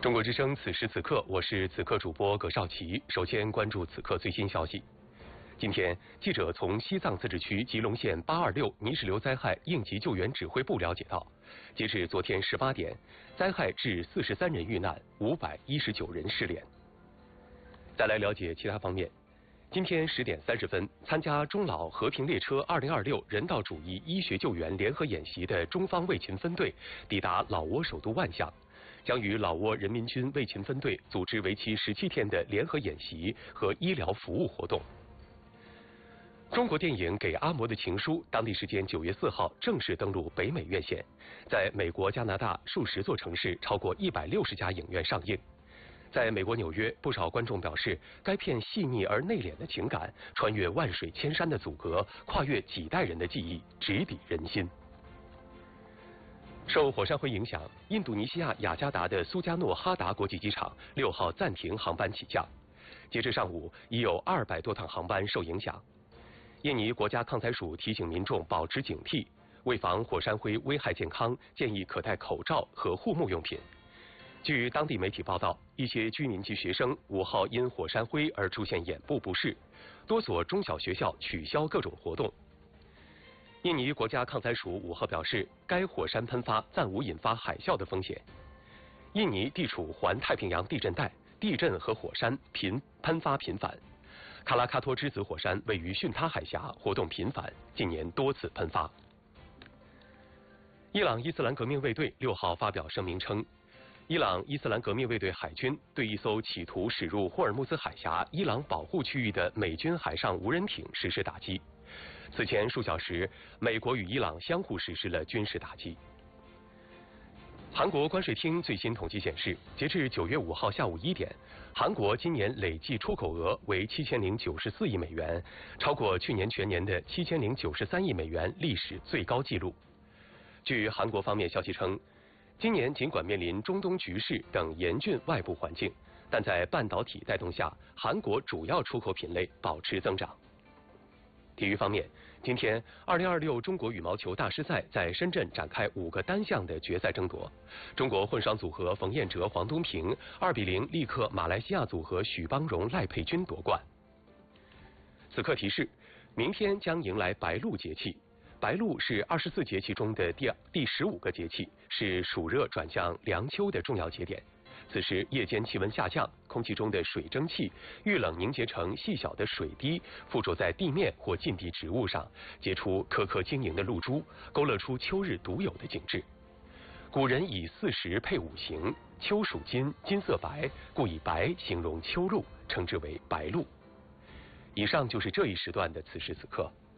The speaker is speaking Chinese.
中国之声此时此刻，我是此刻主播葛少奇。首先关注此刻最新消息。今天，记者从西藏自治区吉隆县826泥石流灾害应急救援指挥部了解到，截至昨天18点，灾害致43人遇难，519人失联。再来了解其他方面。今天10点30分，参加中老和平列车2026人道主义医学救援联合演习的中方卫勤分队抵达老挝首都万象，将与老挝人民军卫勤分队组织为期17天的联合演习和医疗服务活动。中国电影《给阿嬷的情书》当地时间9月4号正式登陆北美院线，在美国、加拿大数十座城市超过160家影院上映。在美国纽约，不少观众表示，该片细腻而内敛的情感穿越万水千山的阻隔，跨越几代人的记忆，直抵人心。受火山灰影响，印度尼西亚雅加达的苏加诺哈达国际机场6号暂停航班起降，截至上午，已有200多趟航班受影响。印尼国家抗灾署提醒民众保持警惕，为防火山灰危害健康，建议可戴口罩和护目用品。据当地媒体报道，一些居民及学生5号因火山灰而出现眼部不适，多所中小学校取消各种活动。印尼国家抗灾署5号表示，该火山喷发暂无引发海啸的风险。印尼地处环太平洋地震带，地震和火山喷发频繁。卡拉喀托之子火山位于巽他海峡，活动频繁，近年多次喷发。伊朗伊斯兰革命卫队6号发表声明称，伊朗伊斯兰革命卫队海军对一艘企图驶入霍尔木兹海峡伊朗保护区域的美军海上无人艇实施打击。此前数小时，美国与伊朗相互实施了军事打击。韩国关税厅最新统计显示，截至9月5号下午1点，韩国今年累计出口额为7094亿美元，超过去年全年的7093亿美元历史最高纪录。据韩国方面消息称，今年尽管面临中东局势等严峻外部环境，但在半导体带动下，韩国主要出口品类保持增长。体育方面，今天2026中国羽毛球大师赛在深圳展开5个单项的决赛争夺。中国混双组合冯彦哲、黄东萍2比0力克马来西亚组合许邦荣、赖佩君夺冠。此刻提示，明天将迎来白露节气。白露是24节气中的第15个节气，是暑热转向凉秋的重要节点。此时夜间气温下降，空气中的水蒸气遇冷凝结成细小的水滴，附着在地面或近地植物上，结出颗颗晶莹的露珠，勾勒出秋日独有的景致。古人以40配5行，秋属金，金色白，故以白形容秋露，称之为白露。以上就是这一时段的此时此刻。